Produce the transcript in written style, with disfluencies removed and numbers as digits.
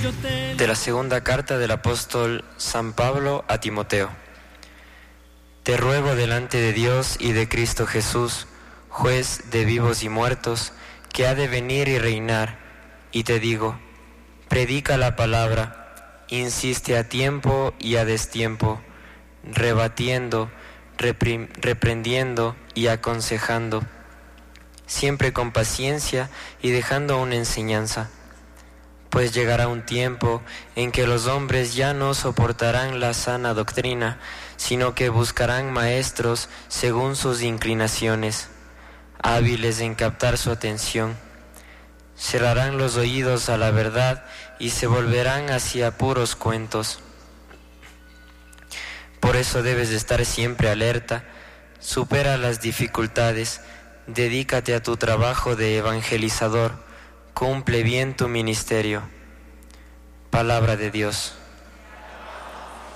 De la segunda carta del apóstol San Pablo a Timoteo. Te ruego delante de Dios y de Cristo Jesús, juez de vivos y muertos, que ha de venir y reinar, y te digo, predica la palabra, insiste a tiempo y a destiempo, rebatiendo, reprendiendo y aconsejando, siempre con paciencia y dejando una enseñanza. Pues llegará un tiempo en que los hombres ya no soportarán la sana doctrina, sino que buscarán maestros según sus inclinaciones, hábiles en captar su atención. Cerrarán los oídos a la verdad y se volverán hacia puros cuentos. Por eso debes estar siempre alerta, supera las dificultades, dedícate a tu trabajo de evangelizador, cumple bien tu ministerio. Palabra de Dios.